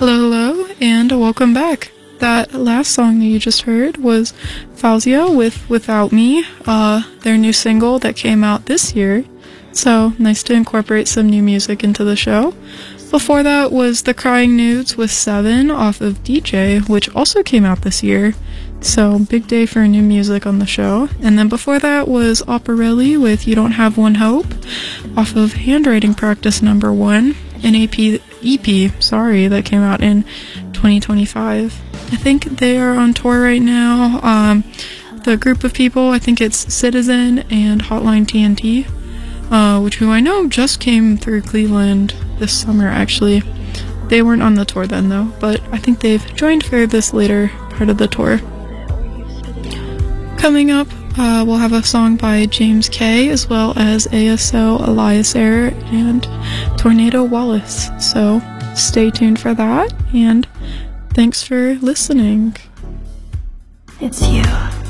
Hello, and welcome back. That last song that you just heard was Fauzia with Without Me, their new single that came out this year. So, nice to incorporate some new music into the show. Before that was The Crying Nudes with Seven off of DJ, which also came out this year. So, big day for new music on the show. And then before that was Operelli with You Don't Have One Hope off of Handwriting Practice number 1, an EP, that came out in 2025. I think they are on tour right now. The group of people, I think it's Citizen and Hotline TNT, who I know just came through Cleveland this summer, actually. They weren't on the tour then, though, but I think they've joined for this later part of the tour. Coming up, we'll have a song by James K, as well as ASO, Elias Air, and Tornado Wallace. So stay tuned for that, and thanks for listening. It's you.